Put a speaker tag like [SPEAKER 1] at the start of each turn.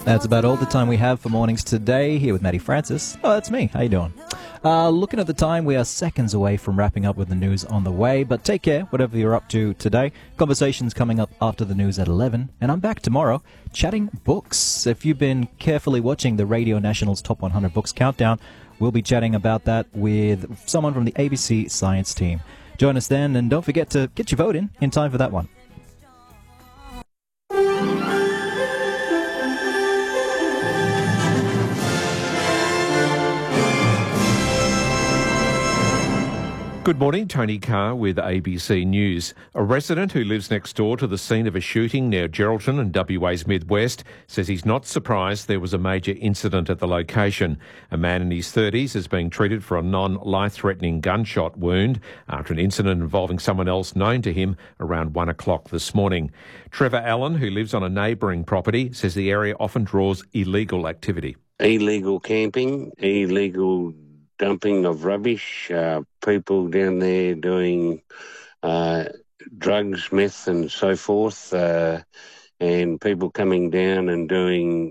[SPEAKER 1] That's about all the time we have for mornings today. Here with Maddie Francis. Oh, that's me. How you doing? Looking at the time, we are seconds away from wrapping up with the news on the way. But take care, whatever you're up to today. Conversations coming up after the news at 11. And I'm back tomorrow chatting books. If you've been carefully watching the Radio National's Top 100 Books Countdown, we'll be chatting about that with someone from the ABC Science team. Join us then, and don't forget to get your vote in time for that one.
[SPEAKER 2] Good morning, Tony Carr with ABC News. A resident who lives next door to the scene of a shooting near Geraldton in WA's Midwest says he's not surprised there was a major incident at the location. A man in his 30s is being treated for a non-life-threatening gunshot wound after an incident involving someone else known to him around 1 o'clock this morning. Trevor Allen, who lives on a neighbouring property, says the area often draws illegal activity.
[SPEAKER 3] Illegal camping, illegal dumping of rubbish, people down there doing drugs, meth and so forth, and people coming down and doing